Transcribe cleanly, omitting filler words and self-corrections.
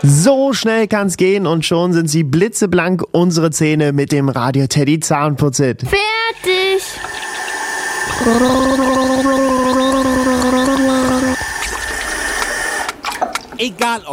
So schnell kann's gehen und schon sind sie blitzeblank, unsere Zähne mit dem Radio Teddy Zahnputzit. Fertig! Egal